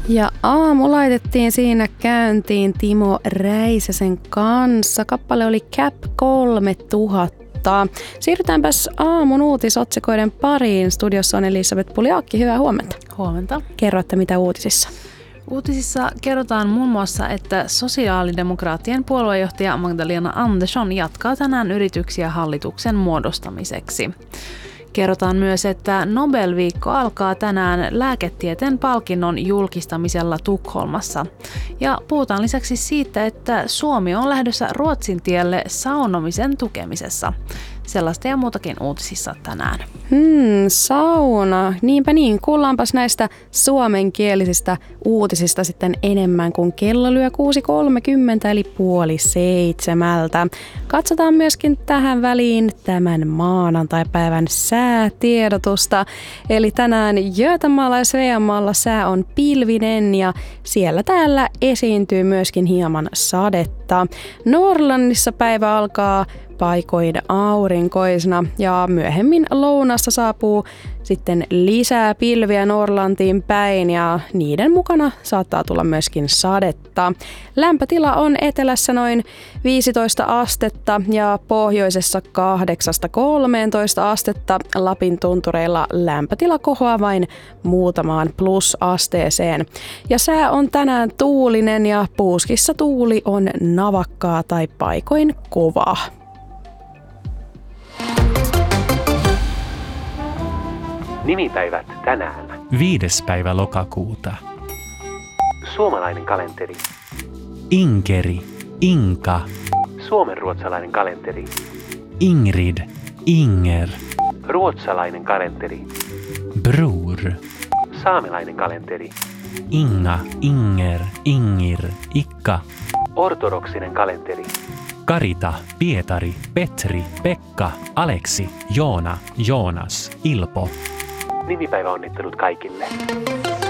Ja aamu laitettiin siinä käyntiin Timo Räisäsen kanssa. Kappale oli Cap 3000. Siirrytäänpäs aamun uutisotsikoiden pariin. Studiossa on Elisabeth Puliakki. Hyvää huomenta. Huomenta. Kerro, että mitä uutisissa? Uutisissa kerrotaan muun muassa, että sosiaalidemokraattien puoluejohtaja Magdalena Andersson jatkaa tänään yrityksiä hallituksen muodostamiseksi. Kerrotaan myös, että Nobel-viikko alkaa tänään lääketieteen palkinnon julkistamisella Tukholmassa. Ja puhutaan lisäksi siitä, että Suomi on lähdössä Ruotsin tielle saunomisen tukemisessa. Sellaista ja muutakin uutisissa tänään. Sauna. Niinpä niin. Kuullaanpas näistä suomenkielisistä uutisista sitten enemmän, kun kello lyö 6.30 eli 6:30. Katsotaan myöskin tähän väliin tämän maanantaipäivän säätiedotusta. Eli tänään Götamaalla ja Sveanmaalla sää on pilvinen ja siellä täällä esiintyy myöskin hieman sadetta. Norrlandissa päivä alkaa paikoin aurinkoisena ja myöhemmin lounassa saapuu sitten lisää pilviä Norrlantiin päin ja niiden mukana saattaa tulla myöskin sadetta. Lämpötila on etelässä noin 15 astetta ja pohjoisessa 8-13 astetta. Lapin tuntureilla lämpötila kohoaa vain muutamaan plusasteeseen. Ja sää on tänään tuulinen ja Puuskissa tuuli on navakkaa tai paikoin kovaa. Nimipäivät tänään. 5. päivä lokakuuta. Suomalainen kalenteri. Inkeri, Inka. Suomenruotsalainen kalenteri. Ingrid, Inger. Ruotsalainen kalenteri. Bror. Saamelainen kalenteri. Inga, Inger, Ingir, Ikka. Ortodoksinen kalenteri. Karita, Pietari, Petri, Pekka, Aleksi, Joona, Joonas, Ilpo. Nimipäiväonnittelut kaikille.